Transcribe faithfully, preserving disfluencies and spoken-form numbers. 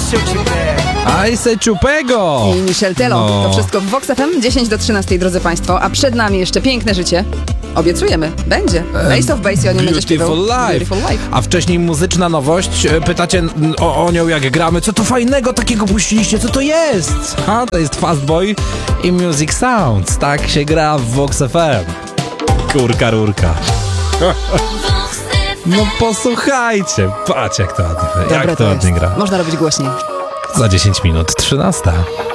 Ace Chupego i Michel Telo. No. To wszystko w Vox F M, dziesięć do trzynastej, drodzy Państwo. A przed nami jeszcze piękne życie. Obiecujemy, będzie. Ace of Base i o nim będzie śpiewał. Beautiful Life. Beautiful Life. A wcześniej muzyczna nowość. Pytacie o, o nią jak gramy. Co to fajnego takiego puściliście? Co to jest? Ha, to jest Fastboy i Music Sounds. Tak się gra w Vox F M. Kurka rurka. No posłuchajcie. Patrz jak to ładnie, jak to ładnie gra. Można robić głośniej. Za dziesięć minut, trzynasta.